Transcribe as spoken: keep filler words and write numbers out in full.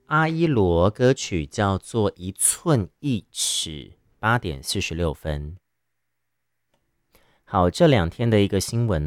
阿依罗歌曲叫做《一寸一尺》，八点四十六分。好，这两天的一个新闻